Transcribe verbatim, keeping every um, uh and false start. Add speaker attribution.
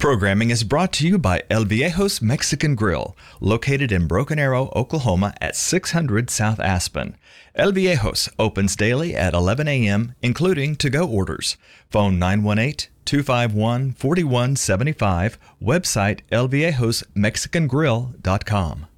Speaker 1: Programming is brought to you by El Viejo's Mexican Grill, located in Broken Arrow, Oklahoma at six hundred South Aspen. El Viejo's opens daily at eleven a.m., including to-go orders. Phone nine one eight, two five one, four one seven five. Website el viejos mexican grill dot com.